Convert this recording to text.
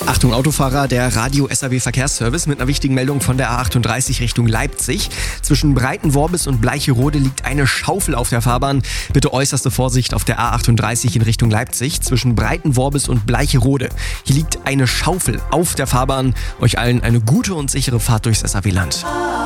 Achtung Autofahrer, der Radio SAW Verkehrsservice mit einer wichtigen Meldung von der A38 Richtung Leipzig. Zwischen Breitenworbis und Bleicherode liegt eine Schaufel auf der Fahrbahn. Bitte äußerste Vorsicht auf der A38 in Richtung Leipzig. Zwischen Breitenworbis und Bleicherode. Hier liegt eine Schaufel auf der Fahrbahn. Euch allen eine gute und sichere Fahrt durchs SAW-Land.